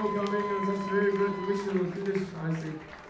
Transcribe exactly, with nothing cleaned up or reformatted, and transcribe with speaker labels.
Speaker 1: for coming, and that's very good. Wish you will finish, I think.